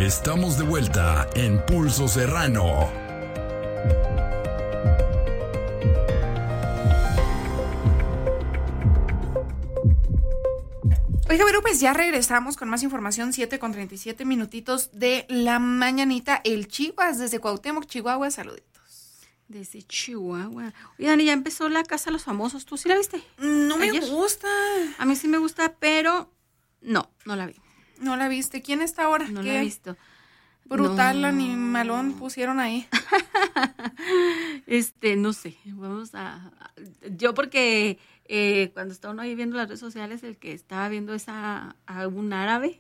Estamos de vuelta en Pulso Serrano. Oiga, pero pues ya regresamos con más información, 7:37 minutitos de la mañanita. El Chivas desde Cuauhtémoc, Chihuahua, saluditos. Desde Chihuahua. Oye, Dani, ya empezó la Casa de los Famosos. ¿Tú sí la viste? No me ¿Ayer? gusta. A mí sí me gusta, pero no la vi. No la viste. ¿Quién está ahora? No ¿Qué la he visto. brutal No. animalón pusieron ahí? No sé. Yo porque cuando estaba uno ahí viendo las redes sociales, el que estaba viendo es a un árabe.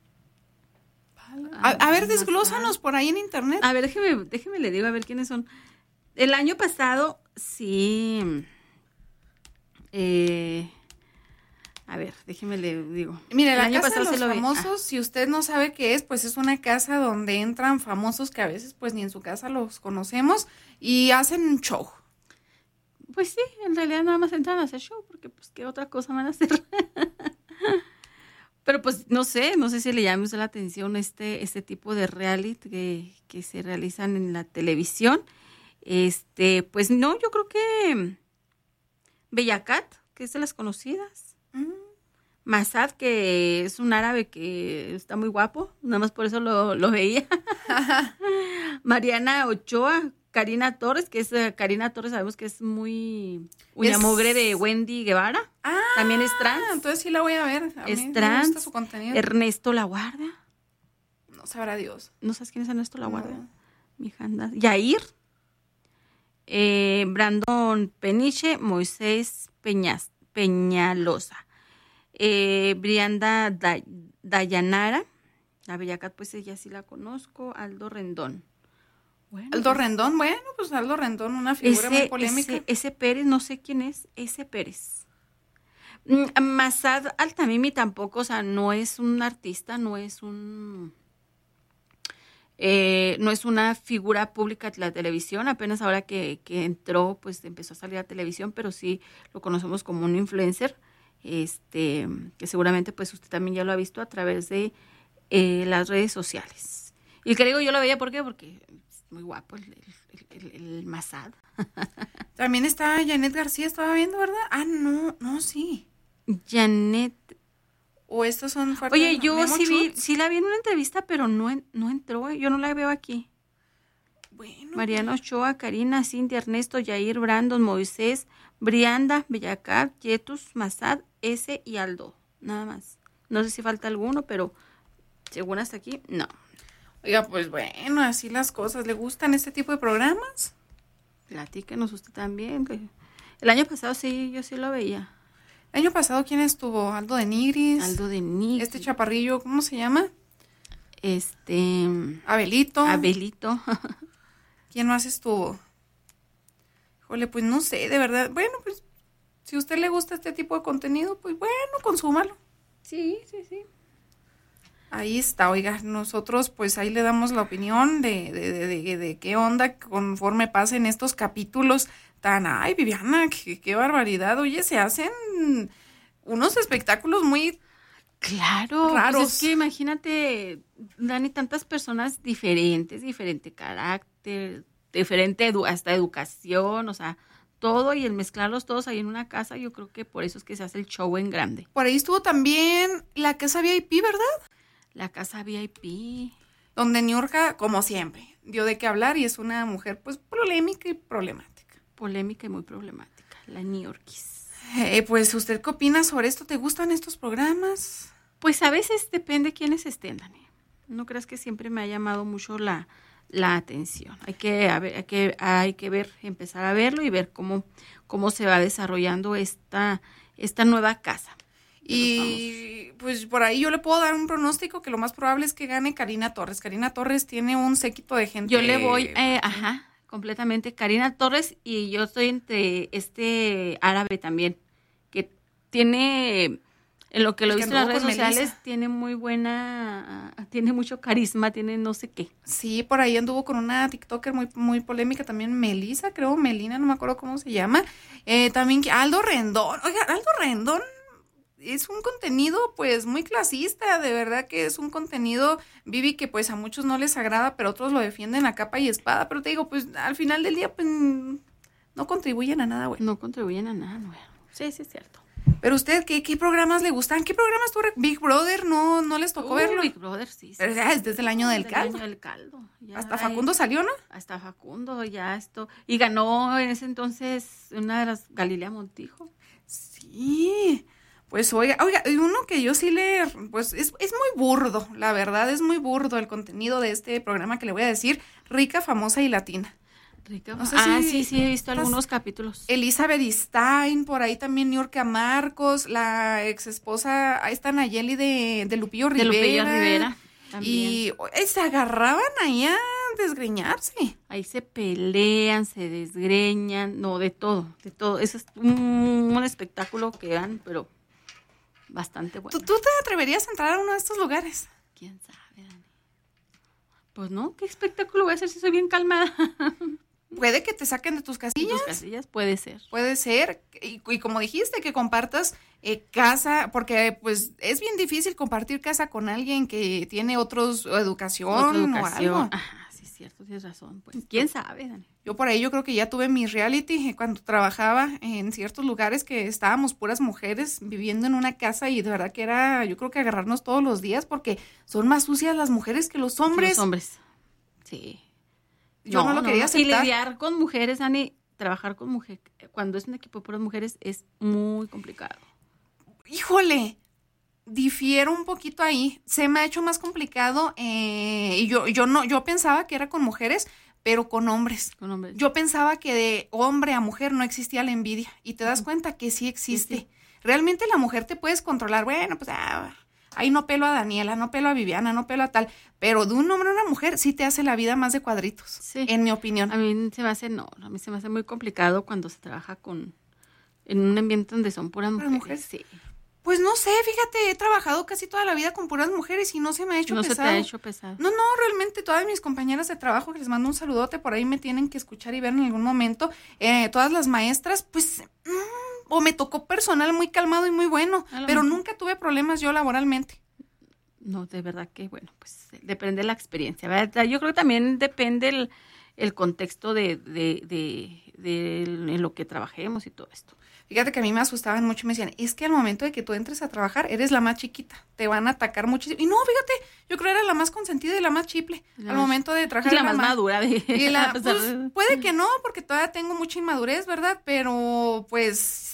A ver, desglósanos por ahí en internet. A ver, déjeme le digo a ver quiénes son. El año pasado, sí. A ver, déjeme le digo. Mire, la año Casa de pasado los se lo vi. Famosos, si usted no sabe qué es, pues es una casa donde entran famosos que a veces pues ni en su casa los conocemos y hacen un show. Pues sí, en realidad nada más entran a hacer show, porque pues qué otra cosa van a hacer. Pero pues no sé si le llame usted la atención este tipo de reality que se realizan en la televisión. Pues no, yo creo que Bellacat, que es de las conocidas. Masad, que es un árabe que está muy guapo, nada más por eso lo veía. Mariana Ochoa, Karina Torres, que es Karina Torres, sabemos que es muy uñamogre de Wendy Guevara. También es trans. Entonces sí la voy a ver. A Es mí me trans. gusta su contenido. Ernesto Laguardia. No sabrá Dios. ¿No sabes quién es Ernesto Laguardia? No. Mi hija anda. Yair. Brandon Peniche, Moisés Peñalosa. Brianda Dayanara. La Bellacat, pues ella sí la conozco. Aldo Rendón. Bueno, Aldo Rendón, pues Aldo Rendón, una figura muy polémica. Ese Pérez, no sé quién es, ese Pérez. Masad Altamimi tampoco, o sea, no es un artista, no es una figura pública de la televisión, apenas ahora que entró, pues empezó a salir a televisión, pero sí lo conocemos como un influencer, que seguramente pues usted también ya lo ha visto a través de las redes sociales. Y que digo, yo lo veía, ¿por qué? Porque es muy guapo el Masad. También está Janet García, estaba viendo, ¿verdad? No, sí. Janet. O estos son... Oye, yo Memo Schutz. sí la vi en una entrevista, pero no entró, yo no la veo aquí. Bueno. Mariana Ochoa, Karina, Cintia, Ernesto, Yair, Brandon, Moisés, Brianda, Bellacat, Yetus, Masad, S y Aldo, nada más. No sé si falta alguno, pero según hasta aquí, no. Oiga, pues bueno, así las cosas. ¿Le gustan este tipo de programas? Platíquenos usted también. El año pasado sí, yo sí lo veía. El año pasado, ¿quién estuvo? Aldo de Nigris. Este chaparrillo, ¿cómo se llama? Abelito. ¿Quién más estuvo? Híjole, pues no sé, de verdad. Bueno, pues si a usted le gusta este tipo de contenido, pues bueno, consúmalo. Sí. Ahí está, oiga, nosotros pues ahí le damos la opinión de qué onda conforme pasen estos capítulos tan, ay, Viviana, qué barbaridad, oye, se hacen unos espectáculos muy claro, raros. Pues es que imagínate, Dani, tantas personas diferente carácter, diferente hasta educación, o sea, todo, y el mezclarlos todos ahí en una casa, yo creo que por eso es que se hace el show en grande. Por ahí estuvo también la casa VIP, ¿verdad? La casa VIP. Donde Niurka, como siempre, dio de qué hablar y es una mujer pues polémica y problemática. Polémica y muy problemática, la Niurkis. Pues, ¿usted qué opina sobre esto? ¿Te gustan estos programas? Pues a veces depende quiénes estén, Dani. No creas que siempre me ha llamado mucho la atención. Hay que ver, empezar a verlo y ver cómo se va desarrollando esta nueva casa. Y pues por ahí yo le puedo dar un pronóstico que lo más probable es que gane Karina Torres. Karina Torres tiene un séquito de gente. Yo le voy, completamente Karina Torres, y yo estoy entre este árabe también, que tiene, en lo que lo he visto en las redes sociales, tiene tiene mucho carisma, tiene no sé qué. Sí, por ahí anduvo con una TikToker muy, muy polémica también, Melina, no me acuerdo cómo se llama. También Aldo Rendón. Oiga, Aldo Rendón es un contenido pues muy clasista, de verdad que es un contenido, Vivi, que pues a muchos no les agrada, pero otros lo defienden a capa y espada, pero te digo, pues al final del día pues no contribuyen a nada, güey. No contribuyen a nada, güey. Sí, es cierto. Pero usted, ¿qué programas le gustan? ¿Qué programas tú? Big Brother, ¿no les tocó verlo? Big Brother, sí. Pero ya es desde el año del caldo. El año del caldo. Ya hasta Facundo salió, ¿no? Hasta Facundo, ya esto. Y ganó en ese entonces una de las Galilea Montijo. Sí. Pues oiga, uno que yo sí pues es muy burdo, la verdad, es muy burdo el contenido de este programa que le voy a decir, Rica, Famosa y Latina. Rica. No sé sí, he visto algunos capítulos. Elizabeth Stein, por ahí también Niurka Marcos, la ex esposa, ahí está Nayeli de Lupillo Rivera. De Lupillo Rivera. También. Y se agarraban ahí a desgreñarse. Ahí se pelean, se desgreñan, no, de todo. Eso es un espectáculo que dan, pero bastante bueno. ¿Tú te atreverías a entrar a uno de estos lugares? ¿Quién sabe, Dani? Pues no, ¿qué espectáculo voy a hacer si soy bien calmada? Puede que te saquen de tus casillas. De tus casillas, puede ser. Puede ser. Y como dijiste, que compartas casa, porque pues es bien difícil compartir casa con alguien que tiene otra educación o algo. Ajá, sí, es cierto, tienes razón. Pues, ¿quién sabe, Dani? Yo por ahí yo creo que ya tuve mi reality cuando trabajaba en ciertos lugares que estábamos puras mujeres viviendo en una casa y de verdad que era, yo creo que agarrarnos todos los días porque son más sucias las mujeres que los hombres. Los hombres, sí. Yo no lo quería aceptar. Y lidiar con mujeres, Dani, trabajar con mujeres, cuando es un equipo de puras mujeres, es muy complicado. Híjole, difiero un poquito ahí. Se me ha hecho más complicado y yo pensaba que era con mujeres, pero con hombres. Con hombres. Yo pensaba que de hombre a mujer no existía la envidia y te das cuenta que sí existe. Sí. Realmente la mujer te puedes controlar. Bueno, pues ahí no pelo a Daniela, no pelo a Viviana, no pelo a tal, pero de un hombre a una mujer sí te hace la vida más de cuadritos, sí. En mi opinión. A mí se me hace muy complicado cuando se trabaja en un ambiente donde son puras mujeres. Sí. Pues no sé, fíjate, he trabajado casi toda la vida con puras mujeres y no se me ha hecho pesado. No se te ha hecho pesado. No, realmente todas mis compañeras de trabajo, que les mando un saludote, por ahí me tienen que escuchar y ver en algún momento, todas las maestras, pues... o me tocó personal muy calmado y muy bueno, pero nunca tuve problemas yo laboralmente. No, de verdad que, bueno, pues depende de la experiencia, ¿verdad? Yo creo que también depende el contexto de lo que trabajemos y todo esto. Fíjate que a mí me asustaban mucho y me decían, es que al momento de que tú entres a trabajar, eres la más chiquita, te van a atacar muchísimo. Y no, fíjate, yo creo que era la más consentida y la más chiple al momento de trabajar. Y la más madura. Pues, puede que no, porque todavía tengo mucha inmadurez, ¿verdad? Pero pues